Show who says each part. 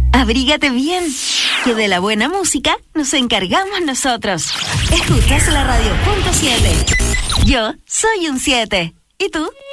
Speaker 1: Abrígate bien, que de la buena música nos encargamos nosotros. Escuchas la radio .7. Yo soy un 7. ¿Y tú?